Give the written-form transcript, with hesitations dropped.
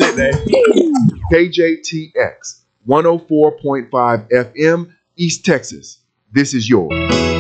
shit, man. KJTX 104.5 FM, East Texas. This is yours.